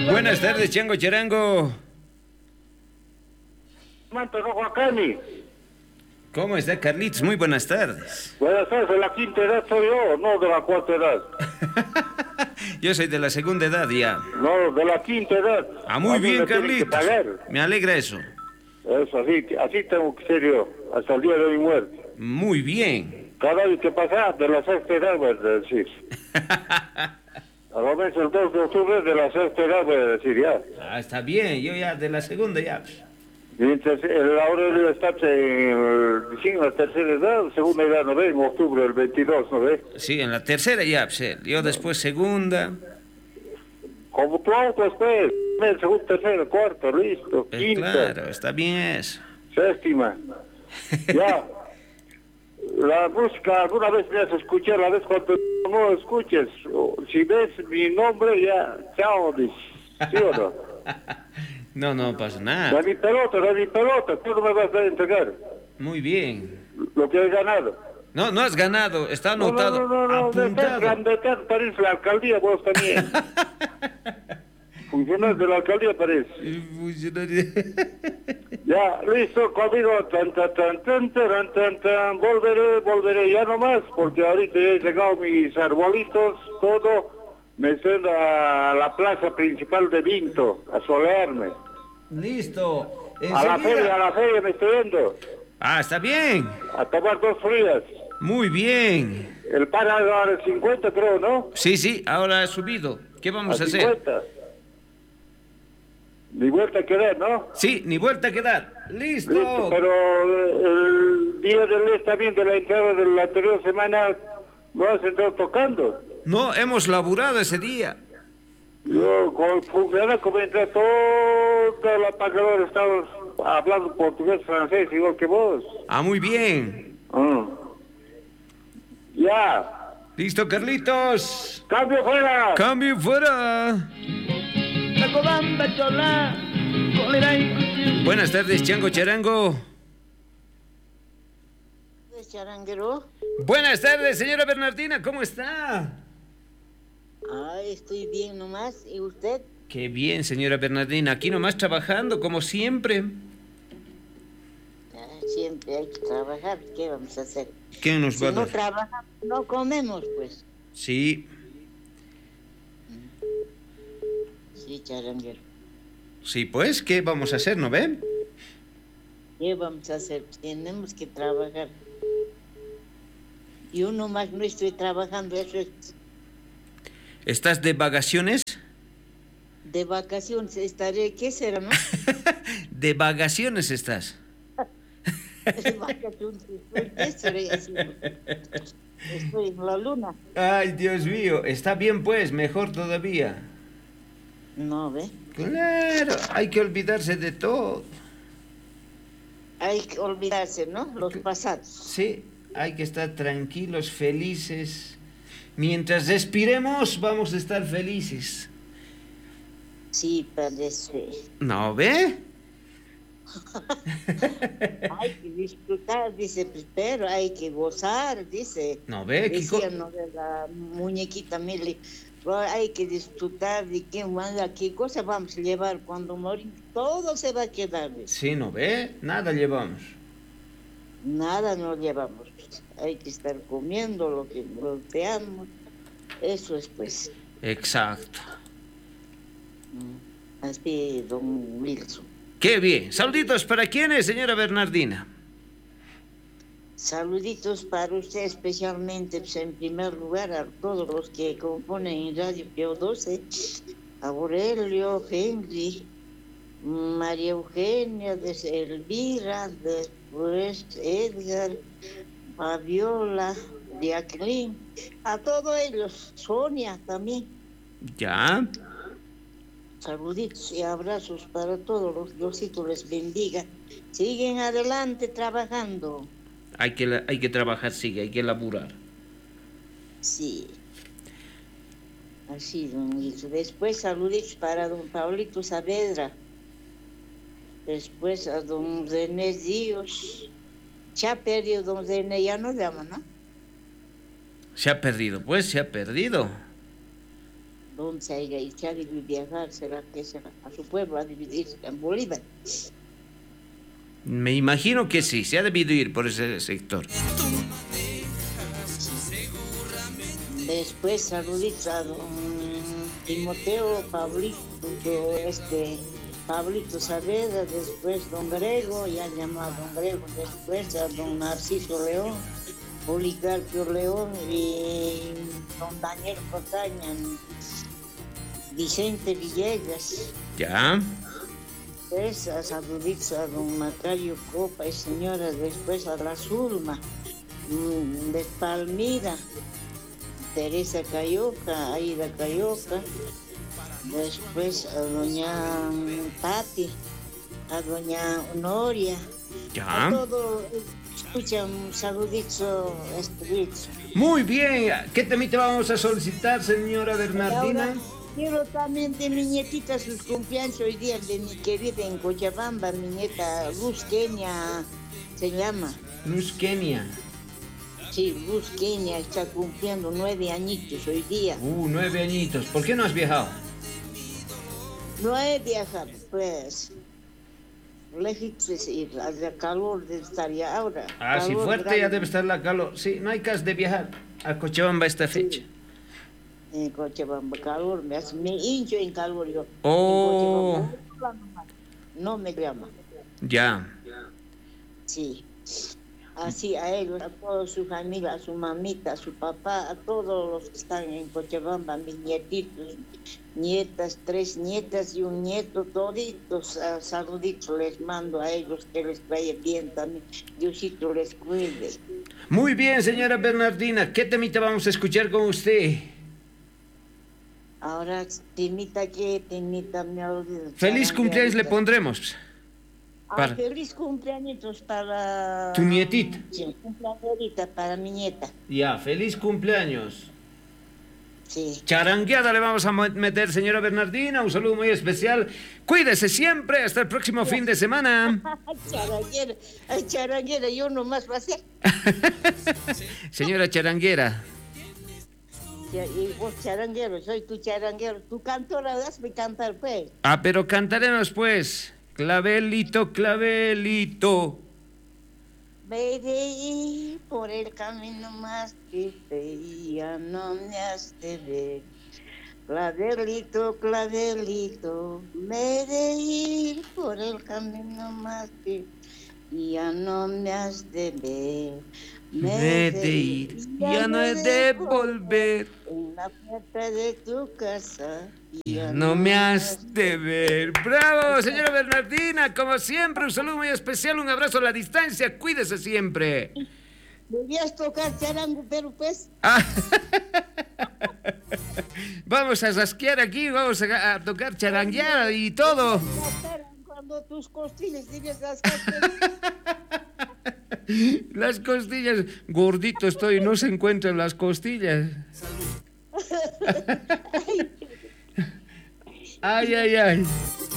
Buenas tardes, Chango Charango. Manto Rojoacani. ¿Cómo está, Carlitos? Muy buenas tardes. Buenas tardes, de la quinta edad soy yo, no de la cuarta edad. Yo soy de la segunda edad ya. No, de la quinta edad. Ah, muy bien, me tienen que Carlitos. pagar. Me alegra eso. Eso, así tengo que ser yo, hasta el día de mi muerte. Muy bien. Cada vez que pasa, de la sexta edad voy a decir. A lo menos el 2 de octubre de la sexta edad voy a decir ya. Ah, está bien, yo ya de la segunda ya. Mientras el Aurelio está en la tercera edad, segunda edad, ¿no ve? En octubre del 22, ¿no ve? Sí, en la tercera ya, pues, yo después segunda. Como tú después, segunda, tercera, cuarta, listo, quinta. Claro, está bien eso. Séptima. Ya. La música, alguna vez me has escuchado, la vez cuando no escuches, si ves mi nombre ya, chao, dices. ¿Sí o no? No pasa nada. De mi pelota, tú no me vas a entregar Muy bien. lo que he ganado. No has ganado, está anotado, No, apuntado. parece la alcaldía, vos también. Funcionarios de la alcaldía parece. Ya, listo, conmigo, volveré, ya nomás, porque ahorita he llegado mis arbolitos, todo, me estoy a la plaza principal de Vinto, a solearme. Listo. A la feria me estoy yendo, Ah, está bien. a tomar 2 frías. Muy bien. El pan ahora es 50, creo, ¿no? Sí, ahora ha subido. ¿Qué vamos a hacer? 50. Ni vuelta a quedar, ¿no? Sí, ni vuelta a quedar. ¡Listo! Listo, pero el día del mes también de la entrada de la anterior semana no has entrado tocando. No, hemos laburado ese día. Yo, con funcionarios, como entra toda la pagadora, estamos hablando portugués, francés, igual que vos. Ah, muy bien. Ya. Listo, Carlitos. ¡Cambio fuera! Cambio fuera. Buenas tardes, Chango Charango. Charanguero. Buenas tardes, señora Bernardina, ¿cómo está? Ay, estoy bien nomás. ¿Y usted? Qué bien, señora Bernardina. Aquí nomás trabajando, como siempre. Siempre hay que trabajar. ¿Qué vamos a hacer? ¿Qué nos va a Si dar? no trabajamos, no comemos, pues. Sí. Sí, charanguero. Sí, pues, ¿qué vamos a hacer, no ve? ¿Qué vamos a hacer? Tenemos que trabajar. Yo nomás no estoy trabajando, eso es. ¿Estás de vacaciones? De vacaciones estaré, ¿qué será, no? De vacaciones estás. De vacaciones estoy, ¿qué estaré haciendo? Estoy en la luna. Ay, Dios mío, está bien pues, mejor todavía. No, ¿ve? Claro, hay que olvidarse de todo. Hay que olvidarse, ¿no? Los pasados. Sí, hay que estar tranquilos, felices. Mientras respiremos, vamos a estar felices. Sí, parece. ¿No ve? Hay que disfrutar, dice, pero hay que gozar, dice. ¿No ve? Decía, no, de la muñequita Mili. Hay que disfrutar de qué cosa vamos a llevar cuando morimos. Todo se va a quedar. Dice. Sí, ¿no ve? Nada llevamos. Nada nos llevamos. Hay que estar comiendo lo que volteamos. Eso es, pues. Exacto. Así, don Wilson. Qué bien. Saluditos para quiénes, señora Bernardina. Saluditos para usted especialmente, pues, en primer lugar a todos los que componen Radio Pio 12, a Aurelio, Henry, María Eugenia, Elvira, después Edgar, Fabiola, Jacqueline, a todos ellos, Sonia también. Ya. Saluditos y abrazos para todos, los Diosito les bendiga. Siguen adelante trabajando. Hay que trabajar, sigue, hay que laburar. Sí. Así, don Wilson. Después saluditos para don Paulito Saavedra. Después a don René Díaz. Se ha perdido don René, ya no llama, ¿no? Se ha perdido, pues, se ha perdido. ¿Dónde se haya echado y viajar? ¿Será que será? A su pueblo a dividirse en Bolívar. Me imagino que sí, se ha debido ir por ese sector. Después saluditos a don Timoteo, Pablito, Pablito Saavedra, después don Grego, ya llamado don Grego, después a don Narciso León, Policarpio León y don Daniel Cotaña, Vicente Villegas. Ya. Después a saluditos a don Macario Copa y señora, después a la Zulma, de Palmira, Teresa Cayoca, Aida Cayoca, después a doña Pati, a doña Honoria, Ya. a todo, escucha un saludito, escrito. Muy bien. ¿Qué temita vamos a solicitar, señora Bernardina? Ahora, quiero también de mi nietita sus cumpleaños hoy día, de mi querida en Cochabamba, mi nieta Luz Kenia, se llama. Luz Kenia. Sí, Luz Kenia está cumpliendo 9 añitos hoy día. 9 añitos. ¿Por qué no has viajado? No he viajado, pues. Lejos ir, hace calor de estar ya ahora. Ah, si Calor fuerte grande. ya debe estar la calor. Sí, no hay caso de viajar a Cochabamba esta fecha. En Cochabamba, calor, me hincho en calor yo. Oh. En Cochabamba, no me llama. Ya. Sí. Así a ellos, a toda su familia, a su mamita, a su papá, a todos los que están en Cochabamba, mis nietitos, nietas, 3 nietas y un nieto, toditos, saluditos les mando a ellos, que les vaya bien también, Diosito les cuide. Muy bien, señora Bernardina. ¿Qué temita vamos a escuchar con usted? Ahora, temita me olvido. Feliz cumpleaños le pondremos. para- Feliz cumpleaños para... Tu nietita. Sí, cumpleaños para mi nieta. Ya, feliz cumpleaños. Sí. Charangueada le vamos a meter, señora Bernardina. Un saludo muy especial. Cuídese siempre. Hasta el próximo fin de semana. Charanguera, yo nomás va a ser. Señora Charanguera. Y vos charanguero, soy tu charanguero. Tu cantora, hazme cantar, pues. Ah, pero cantaremos pues. Clavelito, clavelito. Me de ir por el camino más triste y ya no me has de ver. Clavelito, clavelito, me de ir por el camino más triste y ya no me has de ver. Me de ir, ya no he de volver. En la puerta de tu casa. Ya no me has de ver. ¡Bravo, señora Bernardina! Como siempre, un saludo muy especial, un abrazo a la distancia. Cuídese siempre. Debías tocar charango, pero pues... Ah. Vamos a rasquear aquí, vamos a tocar charanguear y todo. Cuando tus costillas debías rascar. Las costillas, gordito estoy, no se encuentran las costillas. Ay, ay, ay.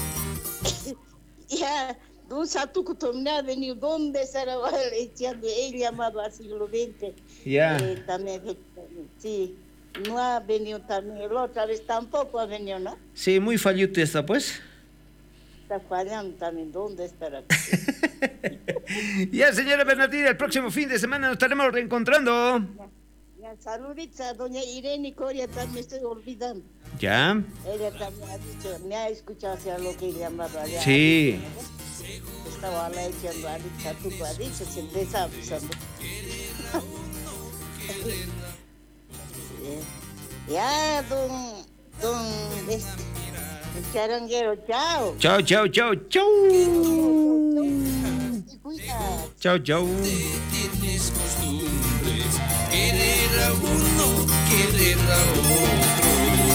Ya, un satuco me ha venido, ¿dónde será echando? Él llamado al siglo XX. Ya. También, sí, no ha venido también, la otra vez tampoco ha venido, ¿no? Sí, muy falluto está, pues. Está fallando también, ¿dónde estará? Ya, señora Bernardina, el próximo fin de semana nos estaremos reencontrando. Ya, saluditos a doña Irene Coria, también me estoy olvidando. Ya. Ella también ha dicho, me ha escuchado hacia lo que llamaba allá. Sí. Estaba la echando a Chatuco, ha dicho, siempre está avisando. Ya, el charanguero, chao. Chao, chao, chao, chao. Cuida. Chao, chao. Tienes costumbres, querer a uno, querer a otro.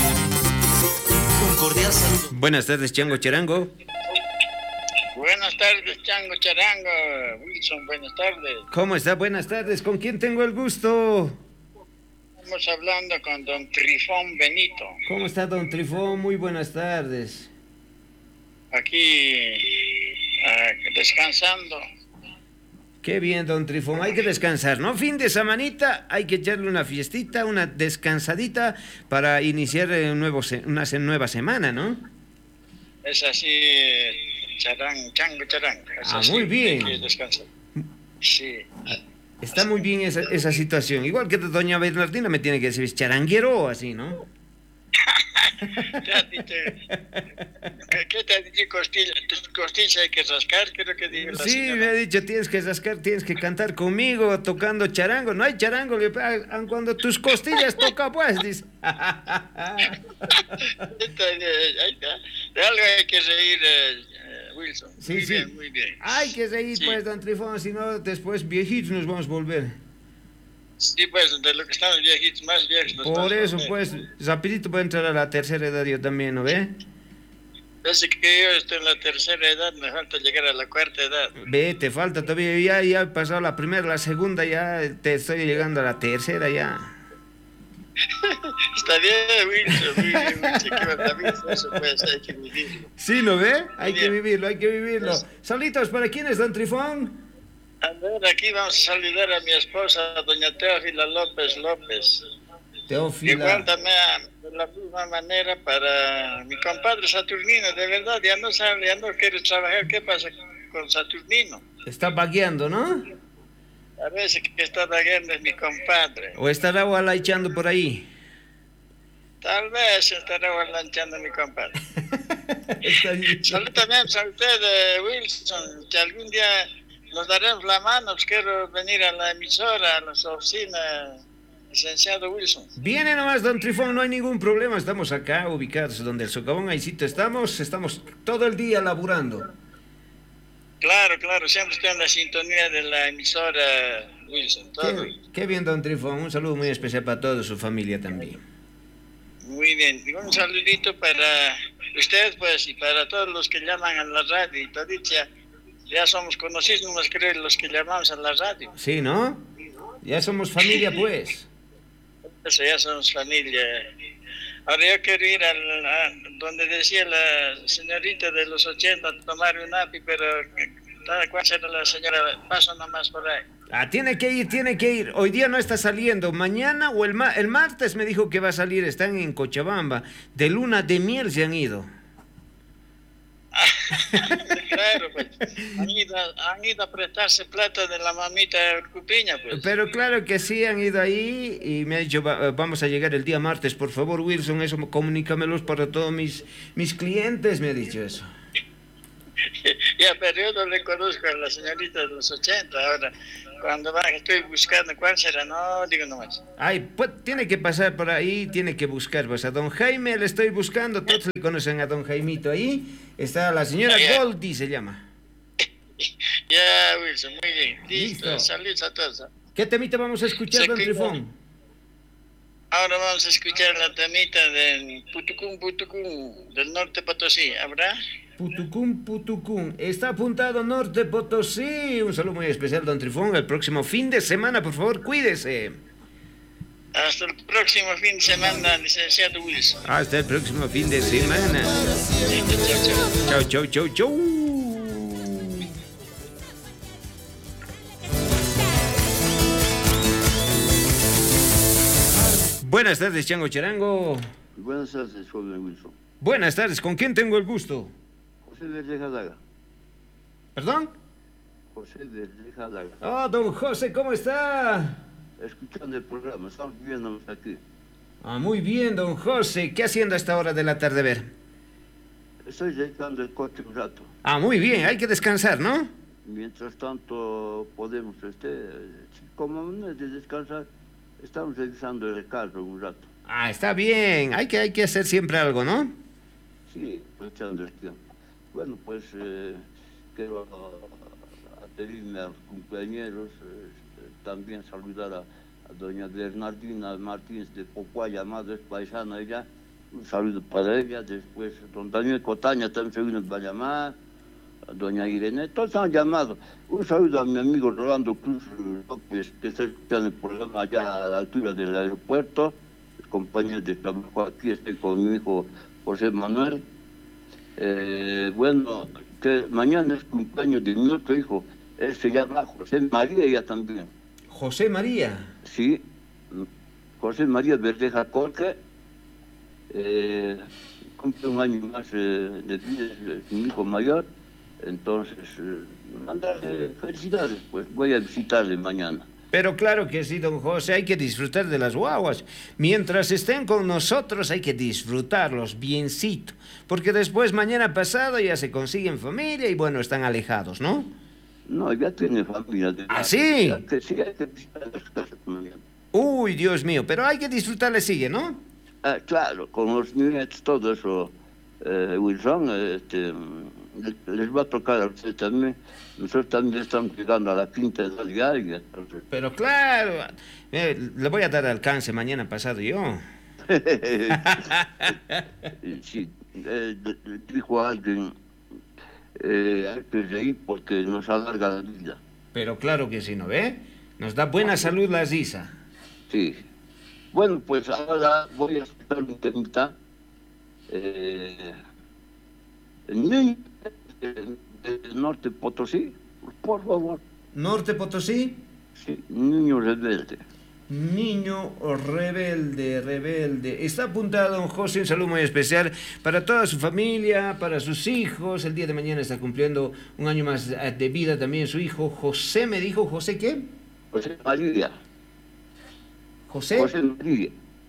Un cordial saludo. Buenas tardes, Chango Charango. Buenas tardes, Chango Charango. Wilson, buenas tardes. ¿Cómo está? Buenas tardes. ¿Con quién tengo el gusto? Estamos hablando con don Trifón Benito. ¿Cómo está, don Trifón? Muy buenas tardes. Aquí descansando. Qué bien, don Trifón. Hay que descansar, ¿no? Fin de semanita, hay que echarle una fiestita, una descansadita para iniciar una nueva semana, ¿no? Es así, chango charang. Es así, muy bien. hay que descansar. Sí. Está muy bien esa situación. Igual que doña Bernardina me tiene que decir, ¿es charanguero o así, no? Te ha dicho, ¿qué te ha dicho costilla? Tus costillas hay que rascar, creo que dijo la Sí, señora. me ha dicho, tienes que rascar, tienes que cantar conmigo tocando charango. No hay charango, cuando tus costillas toca, pues, dice. Ahí está. De algo hay que reír, Wilson. Sí, Muy sí. bien, muy bien. Hay que reír, Sí. pues, don Trifón, si no, después viejitos nos vamos a volver. Sí, pues, de lo que estamos viejitos, más viejos. nos Por vamos a eso, volver. pues, rapidito voy a entrar a la tercera edad yo también, ¿no ve? Desde que yo estoy en la tercera edad, me falta llegar a la cuarta edad. Ve, te falta todavía, ya he pasado la primera, la segunda, ya te estoy llegando a la tercera, ya. Está bien, Wilson, muy bien, Wilson, que también eso pues hay que vivirlo. Sí, ¿no ve? Hay Muy que bien. vivirlo, hay que vivirlo. Eso. Saluditos, ¿para quién es, don Trifón? A ver, aquí vamos a saludar a mi esposa, doña Teófila López López. Teófila. Igual también de la misma manera para mi compadre Saturnino, de verdad, ya no sabe, ya no quiere trabajar. ¿Qué pasa con Saturnino? Está vagueando, ¿no? A veces que está vagueando es mi compadre. ¿O estará echando por ahí? Tal vez estará lanchando mi compadre. Está bien. Salud también a usted, Wilson, que algún día nos daremos la mano, pues quiero venir a la emisora, a la oficina, licenciado Wilson. Viene nomás, don Trifón, no hay ningún problema. Estamos acá ubicados donde el socavón, ahí sitio estamos todo el día laburando. Claro, claro, siempre estoy en la sintonía de la emisora Wilson. Todo. Qué bien, don Trifón. Un saludo muy especial para toda su familia también. Muy bien, y un saludito para ustedes, pues, y para todos los que llaman a la radio. Y todito ya somos conocidos, nomás creo, los que llamamos a la radio. Sí, ¿no? Ya somos familia, pues. Eso ya somos familia. Ahora yo quiero ir a donde decía la señorita de los 80 a tomar un api, pero ¿cuál será la señora? Paso nomás por ahí. Ah, tiene que ir. Hoy día no está saliendo. Mañana o el martes me dijo que va a salir. Están en Cochabamba. De luna de miel se han ido. Claro, pues. Han ido a prestarse plata de la mamita Cupiña, pues. Pero claro que sí, han ido ahí y me ha dicho, vamos a llegar el día martes, por favor, Wilson, eso comunícamelos para todos mis clientes, me ha dicho eso. Ya, pero yo no le conozco a la señorita de los 80. Ahora, cuando estoy buscando cuál será, no digo nomás. Ay, pues tiene que pasar por ahí, tiene que buscar, pues a don Jaime le estoy buscando, todos le conocen a don Jaimito ahí. Está la señora Goldie, se llama. Ya, Wilson, muy bien. Listo. Listo. Saludos a todos. ¿Qué temita vamos a escuchar, Se don cuida. Trifón? Ahora vamos a escuchar la temita del Putucún, del norte Potosí. ¿Habrá? Putucún. Está apuntado Norte Potosí. Un saludo muy especial, don Trifón. El próximo fin de semana, por favor, cuídese. Hasta el próximo fin de semana, licenciado Wilson. Hasta el próximo fin de semana. Chao, chao. Chau. Buenas tardes, Chango Charango. Buenas tardes, joven Wilson. Buenas tardes, ¿con quién tengo el gusto? José de Rejadaga. ¿Perdón? José de Rejadaga. Oh, don José, ¿cómo está? Escuchando el programa, estamos viéndonos aquí. Ah, muy bien, don José. ¿Qué haciendo a esta hora de la tarde, ver? Estoy dedicando el coche un rato. Ah, muy bien, hay que descansar, ¿no? Mientras tanto, podemos, como no es de descansar, estamos revisando el carro un rato. Ah, está bien, hay que hacer siempre algo, ¿no? Sí, aprovechando el tiempo. Bueno, pues quiero adherirme a los compañeros, también saludar a doña Bernardina Martínez de Popua, llamada, es paisana ella. Un saludo para ella. Después, don Daniel Cotaña también se va a llamar. A doña Irene, todos han llamado. Un saludo a mi amigo Rolando Cruz López, que está escuchando el programa allá a la altura del aeropuerto. El compañero de trabajo aquí, estoy con mi hijo José Manuel. Bueno, que mañana es cumpleaños de mi otro hijo, Él se llama José María ya también. José María. Sí, José María Verdeja Corque, cumple un año más de vida, es mi hijo mayor, entonces mandarle felicidades, pues voy a visitarle mañana. Pero claro que sí, don José, hay que disfrutar de las guaguas. Mientras estén con nosotros hay que disfrutarlos biencito, porque después mañana pasado ya se consiguen familia y bueno, están alejados, ¿no? No, ya tiene familia. ¿Ah, sí? Sí, hay que visitar las casas mañana. Uy, Dios mío, pero hay que disfrutarle, sigue, ¿no? Claro, con los nietos, todo eso, Wilson, les va a tocar a usted también. Nosotros también estamos llegando a la quinta edad diaria. Entonces... Pero claro, le voy a dar alcance mañana pasado yo. Sí, dijo alguien, hay que reír porque nos alarga la vida. Pero claro que sí, ¿no ve? Nos da buena salud la Zisa. Sí. Bueno, pues ahora voy a escuchar un temita. El niño del norte Potosí, por favor. ¿Norte Potosí? Sí, niño rebelde. Niño rebelde. Está apuntado, don José, un saludo muy especial para toda su familia, para sus hijos. El día de mañana está cumpliendo un año más de vida también su hijo. José, me dijo, ¿José qué? José María. ¿José? José María.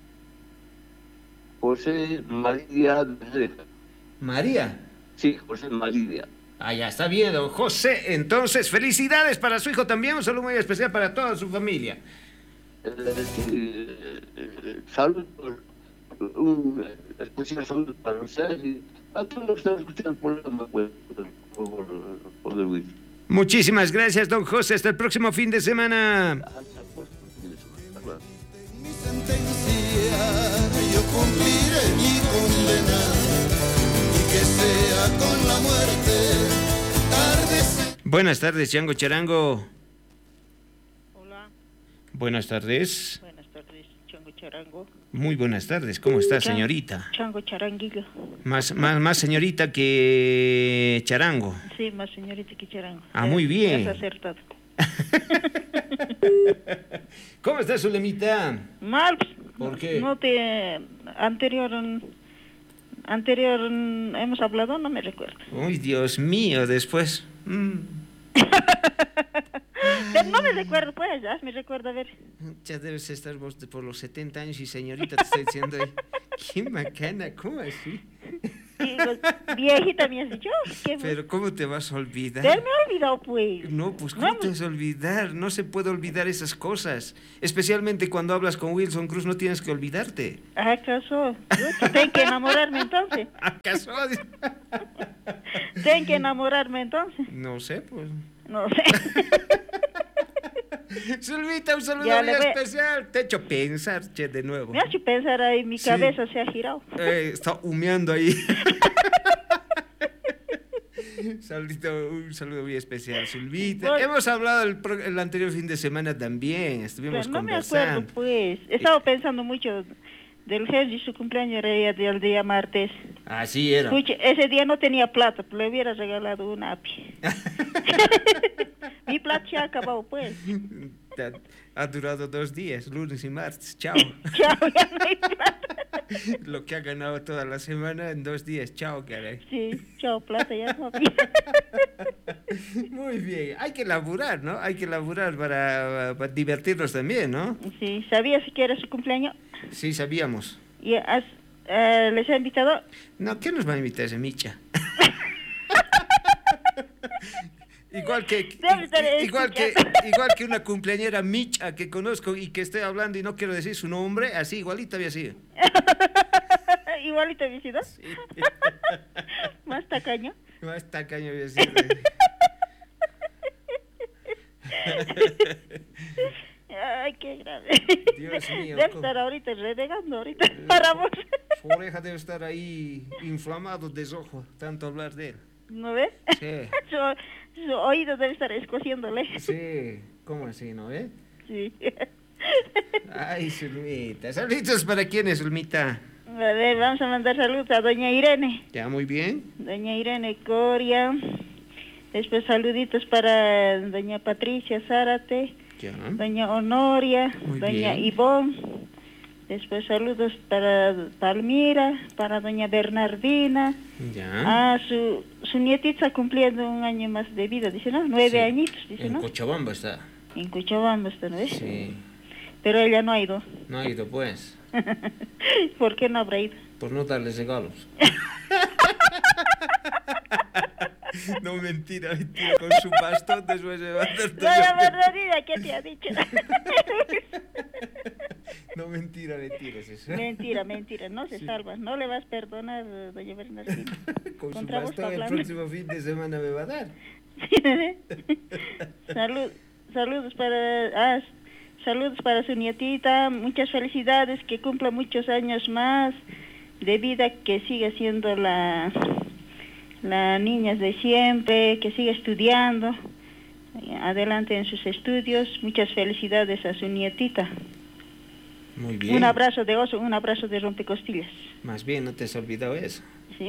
José María Verdeja. ¿María? Sí, José María. Ah, ya está bien, don José. Entonces, felicidades para su hijo también. Un saludo muy especial para toda su familia. Sí, salud, un especial salud para usted y a todos los que están escuchando el programa por Luis. Muchísimas gracias, don José. Hasta el próximo fin de semana. Mi sentencia, yo cumpliré mi condena y que sea con la muerte tarde. Buenas tardes, Chango Charango. Hola. Buenas tardes. Buenas tardes, Chango Charango. Muy buenas tardes. ¿Cómo está, señorita? Chango Charanguillo. Más señorita que Charango. Sí, más señorita que Charango. Ah, muy bien. Has acertado. ¿Cómo está, Zulemita? Mal. ¿Por qué? No te... Anterior hemos hablado, no me recuerdo. Uy, Dios mío, después... Pero no me recuerdo, pues, hazme recuerdo, a ver. Ya debes estar vos por los 70 años y señorita te estoy diciendo, qué macana, ¿cómo así? Digo, viejita me has dicho. Pero ¿cómo te vas a olvidar? Pero me he olvidado, pues. No, pues ¿cómo te vas a olvidar? No se puede olvidar esas cosas. Especialmente cuando hablas con Wilson Cruz, no tienes que olvidarte. ¿Acaso? Yo tengo que enamorarme entonces. ¿Acaso? Tengo que enamorarme entonces. No sé, pues. No sé. Zulmita, un saludo Ya muy le voy- especial. Te he hecho pensar, che, de nuevo. Me ha hecho pensar ahí, mi Sí. cabeza se ha girado. Está humeando ahí. Un saludo muy especial, Zulmita. Pues- Hemos hablado el anterior fin de semana también. Estuvimos Pero no me conversando. acuerdo, pues. He estado pensando mucho del Henry, su cumpleaños era del día martes. Así era. Escuche, ese día no tenía plata, pero le hubiera regalado un api. Mi plata se ha acabado, pues. Ha durado 2 días, lunes y martes. Chao. Chao, ya no hay plata. Lo que ha ganado toda la semana en 2 días. Chao, caray. Sí, chao, plata, ya no había. Muy bien. Hay que laburar, ¿no? Hay que laburar para divertirnos también, ¿no? Sí, ¿sabías que era su cumpleaños? Sí, sabíamos. ¿Y les ha invitado? No, ¿qué nos va a invitar ese Micha? Igual que una cumpleañera Micha que conozco y que estoy hablando y no quiero decir su nombre, así, igualita había sido. Igualito había sido. Sí. Más tacaño. Más tacaño había sido. Ay, qué grave. Dios mío. Debe estar ahorita renegando ahorita para vos. Su oreja debe estar ahí inflamado de ojo, tanto hablar de él. ¿No ves? Sí. Su oído debe estar escociéndole. Sí, ¿cómo así, no ves? Sí. Ay, Zulmita. Saluditos para quiénes, Zulmita. A ver, vamos a mandar saludos a doña Irene. Ya, muy bien. Doña Irene Coria, Después saluditos para doña Patricia Zárate, Ya. doña Honoria, Muy doña bien. Ivonne. Después saludos para Palmira, para doña Bernardina. Ya. Su nietita cumpliendo 1 año más de vida, dice, ¿no? 9 Sí. añitos, dice, En ¿no? Cochabamba está. En Cochabamba está, ¿no ves? Sí. Pero ella no ha ido. No ha ido, pues. ¿Por qué no habrá ido? Por no darles regalos. No, mentira, mentira. Con su bastón después se va a dar todo. Doña Bernardina, ¿qué te ha dicho? No, mentira, mentira. Es eso. Mentira, mentira, no se salva. No le vas a perdonar, doña Bernardina. Con su Contra vos bastón el hablando. próximo fin de semana me va a dar. Saludos para su nietita, muchas felicidades, que cumpla muchos años más de vida, que siga siendo la niña de siempre, que siga estudiando, adelante en sus estudios, muchas felicidades a su nietita. Muy bien. Un abrazo de oso, un abrazo de rompecostillas. Más bien, no te has olvidado eso. Sí.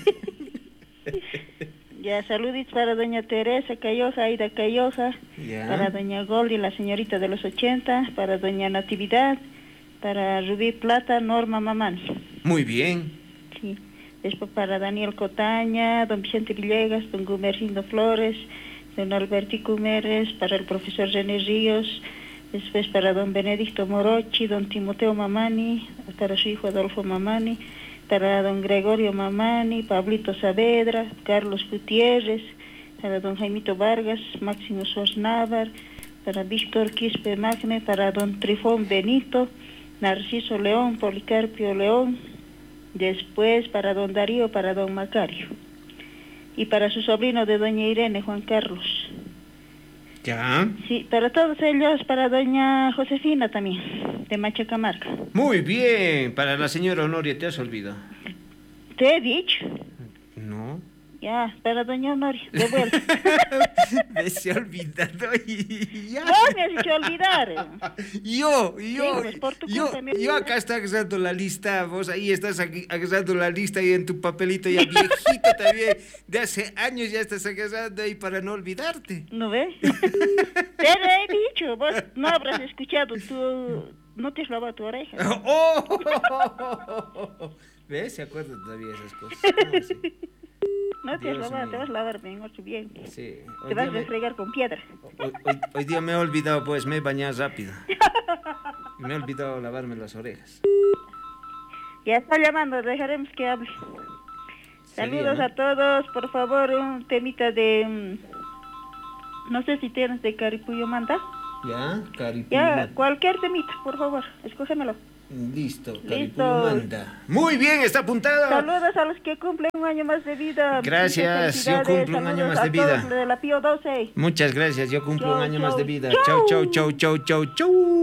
Ya, saluditos para doña Teresa Cayoja, Aida Cayoja, Ya. para doña Goldi, la señorita de los 80, para doña Natividad, para Rubí Plata, Norma Mamán. Muy bien. Sí. Después para Daniel Cotaña, don Vicente Villegas, don Gumercindo Flores, don Albertico Mérez, para el profesor René Ríos, después para don Benedicto Morochi, don Timoteo Mamani, para su hijo Adolfo Mamani, para don Gregorio Mamani, Pablito Saavedra, Carlos Gutiérrez, para don Jaimito Vargas, Máximo Sosnávar, para Víctor Quispe Magne, para don Trifón Benito, Narciso León, Policarpio León, después para don Darío, para don Macario, y para su sobrino de doña Irene, Juan Carlos. Ya. Sí, para todos ellos, para doña Josefina también, de Machacamarca. Muy bien. Para la señora Honoria, ¿te has olvidado? ¿Te he dicho? No. Ya, para doña Honoria, de vuelta. Me se ha olvidado y ya. No me has hecho olvidar. Yo, pues por tu culpa me yo olvidas. acá está agarrando la lista, vos ahí estás aquí agarrando la lista y en tu papelito ya viejito también, de hace años ya estás agarrando ahí para no olvidarte. ¿No ves? Te lo he dicho, vos no habrás escuchado, tú no te has lavado tu oreja. ¡Oh! ¿Ves? Se acuerdan todavía esas cosas. ¿Cómo así? No te has Dios lavado, mío. te vas a lavar bien, bien. Sí. Te vas a refregar con piedra. Hoy día me he olvidado, pues me he bañado rápido. Y me he olvidado lavarme las orejas. Ya está llamando, dejaremos que hable. Saludos, ¿no? a todos, por favor, un temita de... no sé si tienes de Caripuyo Manta. ¿Ya? Caripuyo Ya, manda. cualquier temita, por favor, escógemelo. Listo, Listo. Caripuyo manda. Muy bien, está apuntado. Saludos a los que cumplen 1 año más de vida. Gracias, Muchas yo felicidades. cumplo 1 año Saludos más de a vida. todos de la Pío 12. Muchas gracias, yo cumplo Chau, 1 año más chau, de vida. chau. Chau, chau, chau, chau, chau, chau.